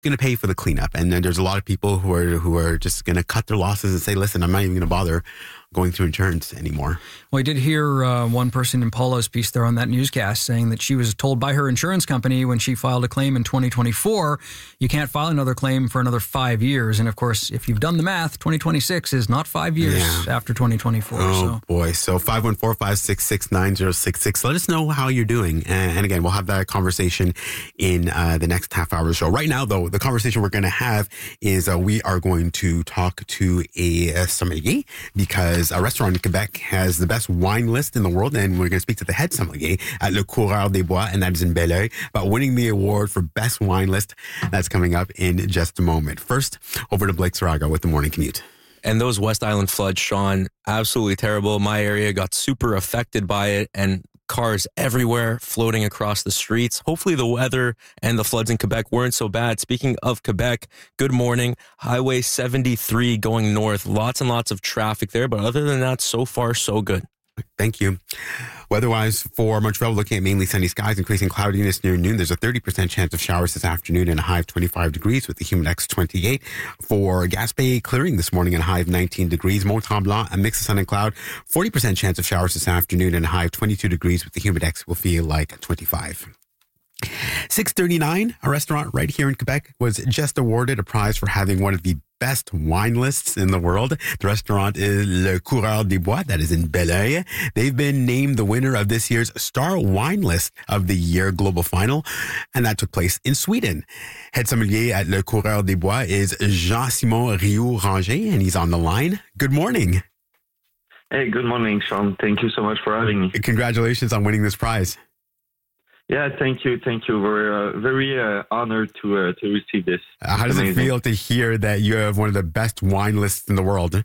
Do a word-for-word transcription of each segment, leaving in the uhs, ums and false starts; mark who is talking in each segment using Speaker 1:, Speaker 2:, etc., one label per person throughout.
Speaker 1: going to pay for the cleanup. And then there's a lot of people who are who are just going to cut their losses and say, listen, I'm not even going to bother going through insurance anymore.
Speaker 2: Well, I did hear uh, one person in Paula's piece there on that newscast saying that she was told by her insurance company when she filed a claim in twenty twenty-four, you can't file another claim for another five years. And of course, if you've done the math, twenty twenty-six is not five years yeah. after twenty twenty-four.
Speaker 1: Oh,
Speaker 2: so.
Speaker 1: boy. So five one four, five six six, nine zero six six. Let us know how you're doing. And, and again, we'll have that conversation in uh, the next half hour of the show. Right now, though, the conversation we're going to have is uh, we are going to talk to a, a sommelier because a restaurant in Quebec has the best wine list in the world, and we're going to speak to the head sommelier at Le Coureur des Bois, and that is in Belleuil, about winning the award for best wine list. That's coming up in just a moment. First, over to Blake Saraga with the morning commute.
Speaker 3: And those West Island floods, Sean, absolutely terrible. My area got super affected by it, and cars everywhere floating across the streets. Hopefully the weather and the floods in Quebec weren't so bad. Speaking of Quebec, good morning. Highway seventy-three going north. Lots and lots of traffic there, but other than that, so far, so good.
Speaker 1: Thank you. Weather-wise for Montreal, looking at mainly sunny skies, increasing cloudiness near noon. There's a thirty percent chance of showers this afternoon and a high of twenty-five degrees with the humidex twenty-eight. For Gaspé, clearing this morning and a high of nineteen degrees. Mont-Tremblant, a mix of sun and cloud. forty percent chance of showers this afternoon and a high of twenty-two degrees with the humidex will feel like twenty-five. six thirty-nine, a restaurant right here in Quebec, was just awarded a prize for having one of the best wine lists in the world. The restaurant is Le Coureur des Bois, that is in Belleuil. They've been named the winner of this year's Star Wine List of the Year Global Final, and that took place in Sweden. Head sommelier at Le Coureur des Bois is Jean-Simon Rioux-Ranger, and he's on the line. Good morning.
Speaker 4: Hey, good morning, Sean. Thank you so much for having me.
Speaker 1: Congratulations on winning this prize.
Speaker 4: Yeah, thank you, thank you. We're uh, very uh, honored to uh, to receive this.
Speaker 1: Uh, how does amazing. It feel to hear that you have one of the best wine lists in the world?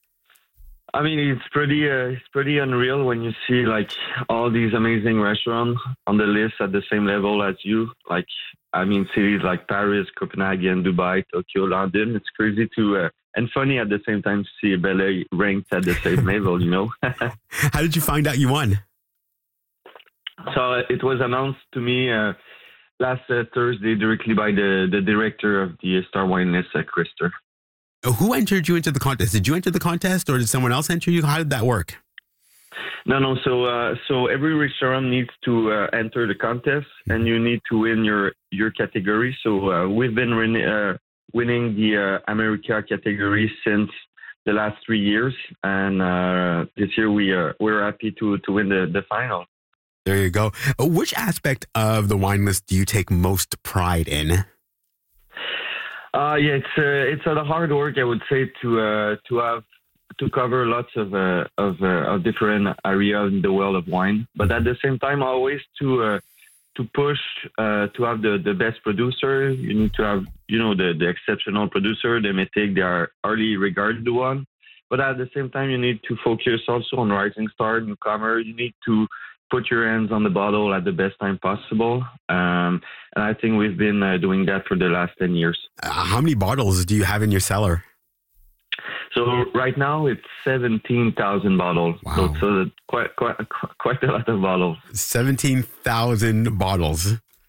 Speaker 4: I mean, it's pretty uh, it's pretty unreal when you see like all these amazing restaurants on the list at the same level as you. Like, I mean, cities like Paris, Copenhagen, Dubai, Tokyo, London. It's crazy to uh, and funny at the same time to see Belleuil ranked at the same level. You know.
Speaker 1: How did you find out you won?
Speaker 4: So uh, it was announced to me uh, last uh, Thursday directly by the, the director of the Star Wine List, uh, Krister.
Speaker 1: Who entered you into the contest? Did you enter the contest or did someone else enter you? How did that work?
Speaker 4: No, no. So uh, so every restaurant needs to uh, enter the contest and you need to win your, your category. So uh, we've been win, uh, winning the uh, America category since the last three years. And uh, this year we, uh, we're happy to, to win the, the final.
Speaker 1: There you go. Which aspect of the wine list do you take most pride in?
Speaker 4: Uh, yeah, it's uh, it's a hard work, I would say, to uh, to have to cover lots of uh, of, uh, of different areas in the world of wine. But at the same time, always to uh, to push uh, to have the, the best producer. You need to have you know the, the exceptional producer. They may take their highly regarded one, but at the same time, you need to focus also on rising star, newcomer. You need to put your hands on the bottle at the best time possible. Um, and I think we've been uh, doing that for the last ten years.
Speaker 1: Uh, how many bottles do you have in your cellar?
Speaker 4: So right now it's seventeen thousand bottles.
Speaker 1: Wow.
Speaker 4: So, so it's quite, quite, quite a lot of bottles.
Speaker 1: seventeen thousand bottles.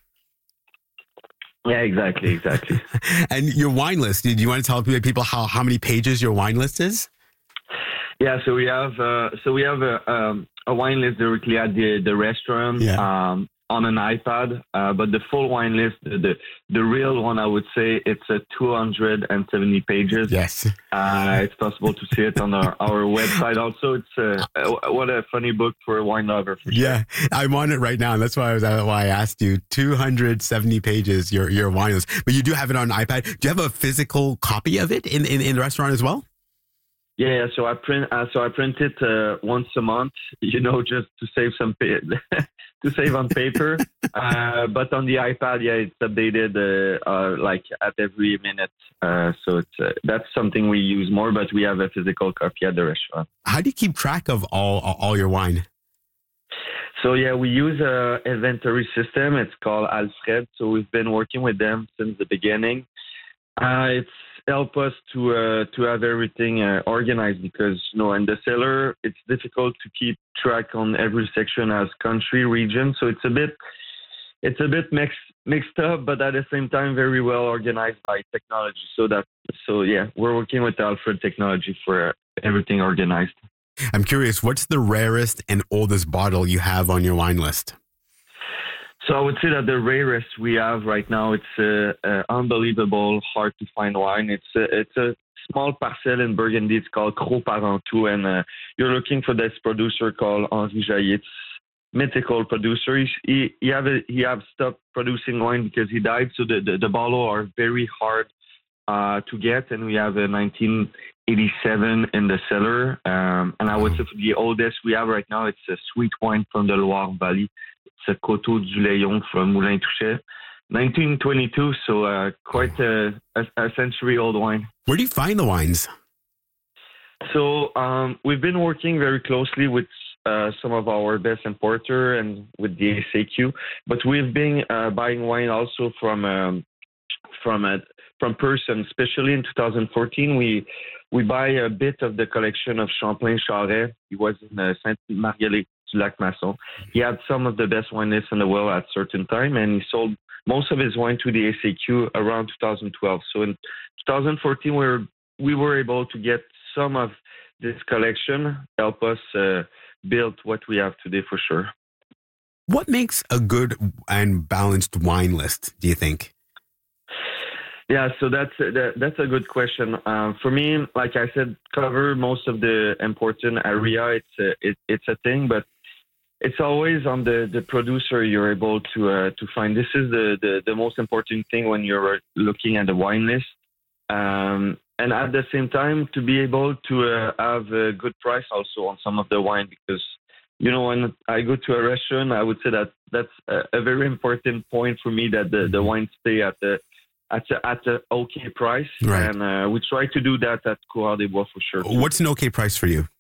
Speaker 4: Yeah, exactly, exactly.
Speaker 1: And your wine list, do you want to tell people how, how many pages your wine list is?
Speaker 4: Yeah, so we have uh, so we have a, um, a wine list directly at the the restaurant
Speaker 1: yeah.
Speaker 4: um, on an iPad. Uh, but the full wine list, the the, the real one, I would say, it's a two hundred seventy pages.
Speaker 1: Yes,
Speaker 4: uh, it's possible to see it on our, our website. Also, it's uh, what a funny book for a wine lover. For sure.
Speaker 1: Yeah, I'm on it right now, and that's why I was why I asked you. two hundred seventy pages, your your wine list, but you do have it on iPad. Do you have a physical copy of it in in, in the restaurant as well?
Speaker 4: Yeah, so I print. Uh, so I print it uh, once a month. You know, just to save some pa- to save on paper. uh, but on the iPad, yeah, it's updated uh, uh, like at every minute. Uh, so it's uh, that's something we use more. But we have a physical copy at the restaurant.
Speaker 1: How do you keep track of all all your wine?
Speaker 4: So yeah, we use a inventory system. It's called Alfred. So we've been working with them since the beginning. Uh, it's help us to uh, to have everything uh, organized because you know in the cellar it's difficult to keep track on every section as country region, so it's a bit it's a bit mix, mixed up, but at the same time, very well organized by technology. So that, so yeah, we're working with Alfred Technology for everything organized.
Speaker 1: I'm curious, what's the rarest and oldest bottle you have on your wine list?
Speaker 4: So I would say that the rarest we have right now, it's uh, uh, unbelievable, hard to find wine. It's a, it's a small parcel in Burgundy. It's called Cros Parentout, and uh, you're looking for this producer called Henri Jaillet. It's mythical producer. He he, he have a, he have stopped producing wine because he died. So the the, the bottle are very hard uh, to get, and we have a nineteen eighty-seven in the cellar. Um, and I would say for the oldest we have right now, it's a sweet wine from the Loire Valley. It's a Coteau du Layon from Moulin Touchet, nineteen twenty-two. So uh, quite a, a, a century old wine.
Speaker 1: Where do you find the wines?
Speaker 4: So um, we've been working very closely with uh, some of our best importer and with the S A Q, but we've been uh, buying wine also from um, from a from person. Especially in two thousand fourteen, we we buy a bit of the collection of Champlain Charest. He was in uh, Sainte-Marguerite du Lac-Masson. He had some of the best wine lists in the world at certain time, and he sold most of his wine to the S A Q around two thousand twelve. So in two thousand fourteen, we were we were able to get some of this collection, help us uh, build what we have today for sure.
Speaker 1: What makes a good and balanced wine list, do you think?
Speaker 4: Yeah, so that's that, that's a good question. Um, for me, like I said, cover most of the important area. It's a, it, it's a thing, but it's always on the, the producer you're able to uh, to find. This is the, the, the most important thing when you're looking at the wine list. Um, and at the same time, to be able to uh, have a good price also on some of the wine, because, you know, when I go to a restaurant, I would say that that's a, a very important point for me, that the, the wine stay at the at a, at a okay price.
Speaker 1: Right.
Speaker 4: And uh, we try to do that at Coureur des Bois for sure.
Speaker 1: What's an okay price for you?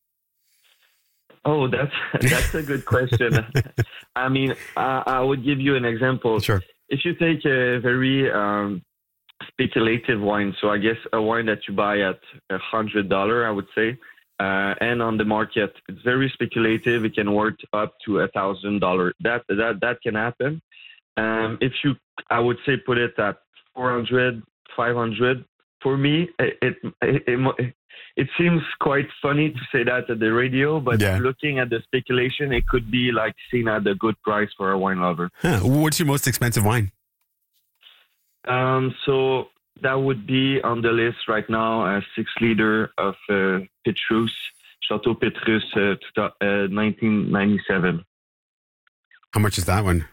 Speaker 4: Oh, that's that's a good question. I mean, I, I would give you an example.
Speaker 1: Sure.
Speaker 4: If you take a very um, speculative wine, so I guess a wine that you buy at a hundred dollar, I would say, uh, and on the market, it's very speculative. It can worth up to a thousand dollar. That that that can happen. Um, if you, I would say, put it at four hundred, five hundred. For me, it it, it it it seems quite funny to say that at the radio, but
Speaker 1: yeah.
Speaker 4: Looking at the speculation, it could be like seen at a good price for a wine lover.
Speaker 1: Huh. What's your most expensive wine?
Speaker 4: Um, so that would be on the list right now, a six liter of uh, Petrus, Chateau Petrus, uh, uh, nineteen ninety-seven.
Speaker 1: How much is that one?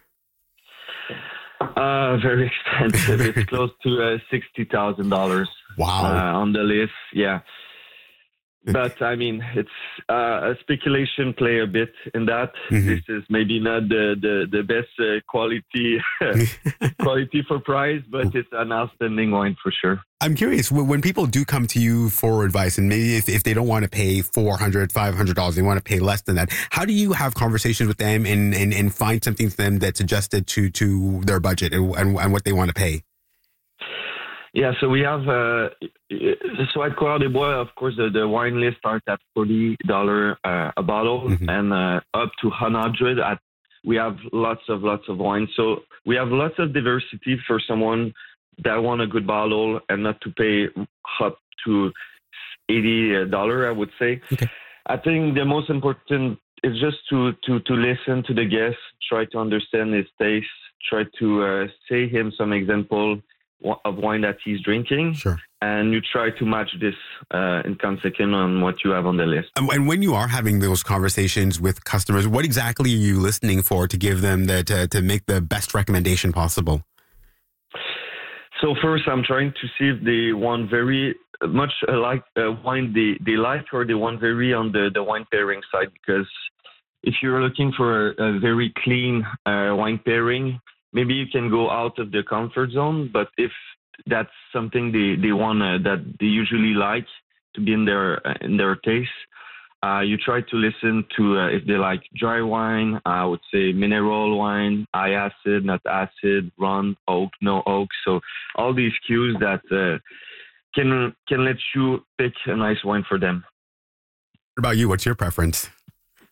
Speaker 4: Uh, very expensive. It's close to uh, sixty thousand dollars.
Speaker 1: Wow.
Speaker 4: Uh, on the list, yeah. But I mean, it's uh, a speculation play a bit in that. Mm-hmm. This is maybe not the the, the best uh, quality quality for price, but it's an outstanding wine for sure.
Speaker 1: I'm curious, when people do come to you for advice, and maybe if, if they don't want to pay four hundred dollars, five hundred dollars, they want to pay less than that, how do you have conversations with them and, and, and find something for them that's adjusted to, to their budget and, and, and what they want to pay?
Speaker 4: Yeah, so we have, uh, so at Coureur des Bois, of course, the, the wine list starts at forty dollars uh, a bottle, mm-hmm. and uh, up to one hundred dollars. At, we have lots of, lots of wine. So we have lots of diversity for someone that want a good bottle and not to pay up to eighty dollars, I would say. Okay. I think the most important is just to, to, to listen to the guest, try to understand his taste, try to uh, say him some example of wine that he's drinking,
Speaker 1: sure.
Speaker 4: And you try to match this uh, in consequence on what you have on the list.
Speaker 1: And when you are having those conversations with customers, what exactly are you listening for to give them that uh, to make the best recommendation possible?
Speaker 4: So first, I'm trying to see if they want very much like uh, wine they, they like, or they want very on the, the wine pairing side. Because if you're looking for a, a very clean uh, wine pairing, maybe you can go out of the comfort zone, but if that's something they, they want uh, that they usually like to be in their uh, in their taste, uh, you try to listen to uh, if they like dry wine. I would say mineral wine, high acid, not acid, rum, oak, no oak. So all these cues that uh, can can let you pick a nice wine for them.
Speaker 1: What about you? What's your preference?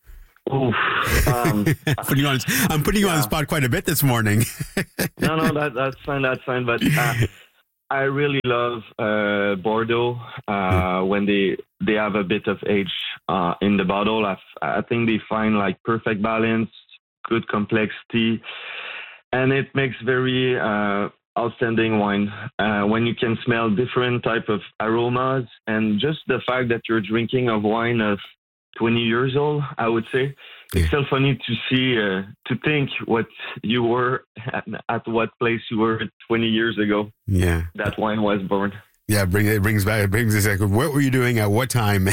Speaker 4: Oof. Um,
Speaker 1: putting you on, I'm putting you
Speaker 4: yeah.
Speaker 1: on the spot quite a bit this morning.
Speaker 4: no, no, that, that's fine, that's fine. But uh, I really love uh, Bordeaux uh, when they they have a bit of age uh, in the bottle. I, I think they find like perfect balance, good complexity, and it makes very uh, outstanding wine uh, when you can smell different type of aromas, and just the fact that you're drinking a wine of twenty years old, I would say. It's still funny to see, uh, to think what you were at, at what place you were twenty years ago.
Speaker 1: Yeah.
Speaker 4: That wine was born.
Speaker 1: Yeah, bring it brings back, it brings us like, what were you doing at what time?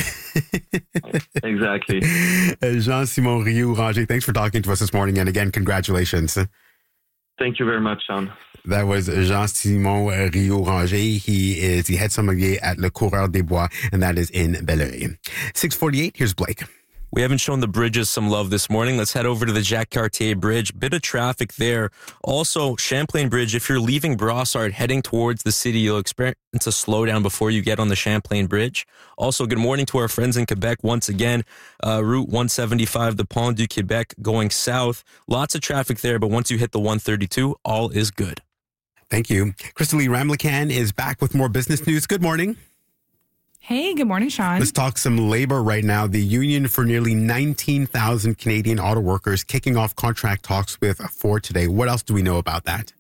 Speaker 4: Exactly.
Speaker 1: Jean-Simon Rioux-Ranger, thanks for talking to us this morning. And again, congratulations.
Speaker 4: Thank you very much, Sean.
Speaker 1: That was Jean-Simon Rioux-Ranger. He is the head sommelier at Le Coureur des Bois, and that is in Belleuil. six forty-eight, here's Blake.
Speaker 3: We haven't shown the bridges some love this morning. Let's head over to the Jacques Cartier Bridge. Bit of traffic there. Also, Champlain Bridge, if you're leaving Brossard heading towards the city, you'll experience a slowdown before you get on the Champlain Bridge. Also, good morning to our friends in Quebec once again. Uh, Route one seventy-five, the Pont du Québec going south. Lots of traffic there, but once you hit the one thirty-two, all is good.
Speaker 1: Thank you. Crystalie Ramlichan is back with more business news. Good morning.
Speaker 5: Hey, good morning, Sean.
Speaker 1: Let's talk some labor right now. The union for nearly nineteen thousand Canadian auto workers kicking off contract talks with Ford today. What else do we know about that?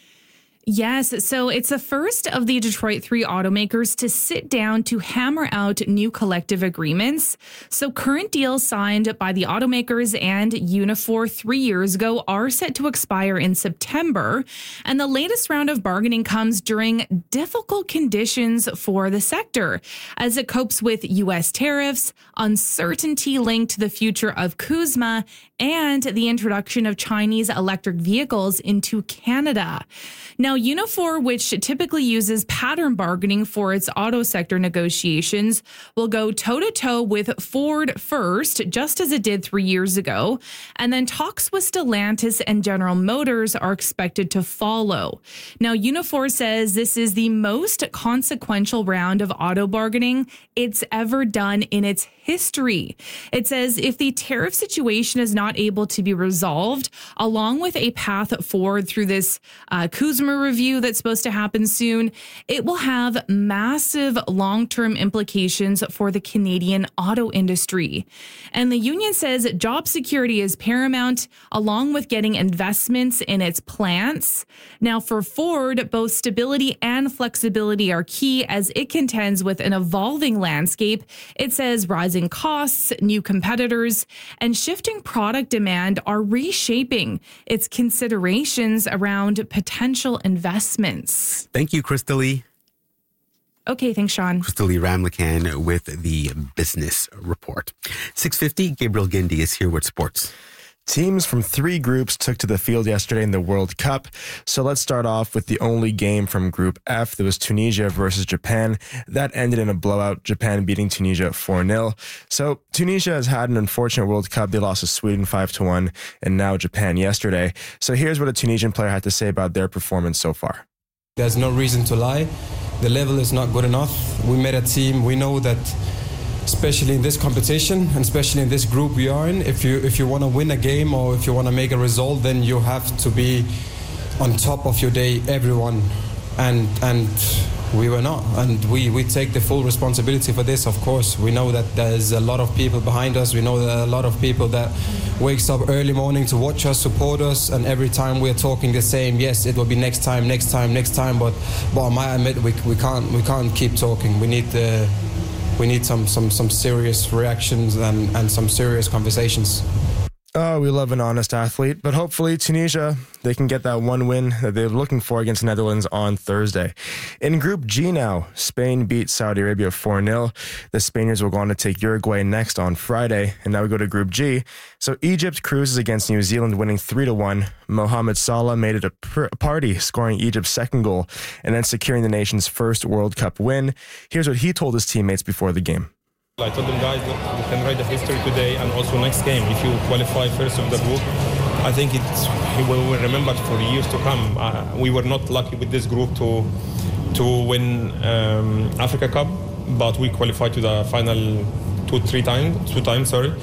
Speaker 5: Yes, so it's the first of the Detroit three automakers to sit down to hammer out new collective agreements. So current deals signed by the automakers and Unifor three years ago are set to expire in September. And the latest round of bargaining comes during difficult conditions for the sector as it copes with U S tariffs, uncertainty linked to the future of CUSMA, and the introduction of Chinese electric vehicles into Canada. Now, Unifor, which typically uses pattern bargaining for its auto sector negotiations, will go toe-to-toe with Ford first, just as it did three years ago. And then talks with Stellantis and General Motors are expected to follow. Now, Unifor says this is the most consequential round of auto bargaining it's ever done in its history. It says if the tariff situation is not able to be resolved, along with a path forward through this uh, CUSMA review that's supposed to happen soon, it will have massive long-term implications for the Canadian auto industry. And the union says job security is paramount, along with getting investments in its plants. Now, for Ford, both stability and flexibility are key as it contends with an evolving landscape. It says rising costs, new competitors, and shifting product demand are reshaping its considerations around potential investments.
Speaker 1: Thank you, Crystalie.
Speaker 5: Okay, thanks, Sean.
Speaker 1: Crystalie Ramlichan with the business report. six fifty, Gabriel Gindi is here with sports.
Speaker 6: Teams from three groups took to the field yesterday in the World Cup. So let's start off with the only game from Group F. There was Tunisia versus Japan. That ended in a blowout, Japan beating Tunisia four nil. So Tunisia has had an unfortunate World Cup. They lost to Sweden five to one, and now Japan yesterday. So here's what a Tunisian player had to say about their performance so far.
Speaker 7: There's no reason to lie. The level is not good enough. We made a team. We know that, especially in this competition and especially in this group we are in, if you if you want to win a game or if you want to make a result, then you have to be on top of your day, everyone. And and we were not. And we, we take the full responsibility for this, of course. We know that there's a lot of people behind us. We know that a lot of people that wakes up early morning to watch us, support us, and every time we're talking the same, yes, it will be next time, next time, next time, but but I might admit we we can't we can't keep talking. We need the We need some some some serious reactions and, and some serious conversations.
Speaker 6: Oh, we love an honest athlete, but hopefully Tunisia, they can get that one win that they're looking for against the Netherlands on Thursday. In Group G now, Spain beat Saudi Arabia four nil. The Spaniards will go on to take Uruguay next on Friday, and now we go to Group G. So Egypt cruises against New Zealand, winning three to one. Mohamed Salah made it a pr- party, scoring Egypt's second goal, and then securing the nation's first World Cup win. Here's what he told his teammates before the game.
Speaker 8: I told them, guys, look, we can write the history today and also next game. If you qualify first of the group, I think it's, we will remember for years to come. Uh, we were not lucky with this group to to win um, Africa Cup, but we qualified to the final two, three times, two times, sorry.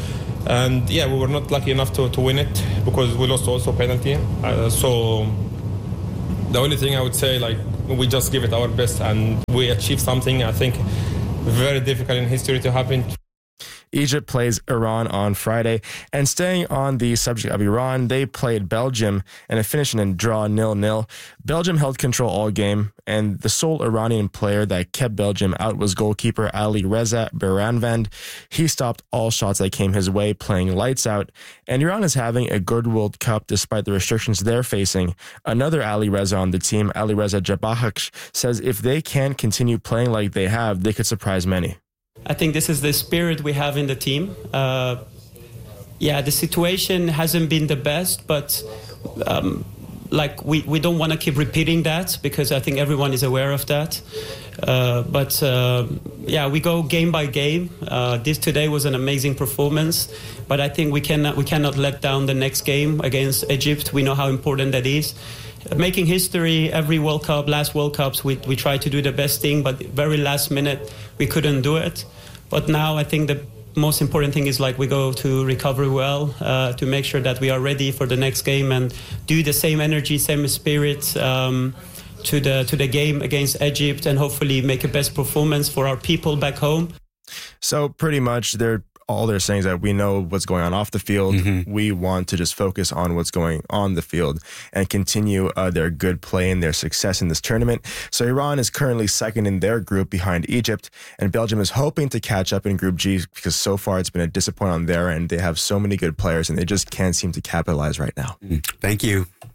Speaker 8: And yeah, we were not lucky enough to, to win it because we lost also penalty. Uh, so the only thing I would say, like, we just give it our best and we achieved something, I think, very difficult in history to happen.
Speaker 6: Egypt plays Iran on Friday. And staying on the subject of Iran, they played Belgium and it finished in a draw nil-nil. Belgium held control all game, and the sole Iranian player that kept Belgium out was goalkeeper Ali Reza Baranvand. He stopped all shots that came his way, playing lights out. And Iran is having a good World Cup despite the restrictions they're facing. Another Ali Reza on the team, Ali Reza Jabahaksh, says if they can continue playing like they have, they could surprise many.
Speaker 9: I think this is the spirit we have in the team. Uh, yeah, the situation hasn't been the best, but um, like we, we don't want to keep repeating that because I think everyone is aware of that. Uh, but uh, yeah, we go game by game. Uh, this today was an amazing performance, but I think we cannot we cannot let down the next game against Egypt. We know how important that is. Making history every World Cup, last World Cups, we we try to do the best thing, but very last minute we couldn't do it. But now I think the most important thing is like we go to recover well uh, to make sure that we are ready for the next game and do the same energy, same spirit um, to the to the game against Egypt and hopefully make a best performance for our people back home.
Speaker 6: So pretty much they're all they're saying is that we know what's going on off the field. Mm-hmm. We want to just focus on what's going on the field and continue uh, their good play and their success in this tournament. So Iran is currently second in their group behind Egypt, and Belgium is hoping to catch up in Group G because so far it's been a disappointment on their end. They have so many good players and they just can't seem to capitalize right now.
Speaker 1: Thank you.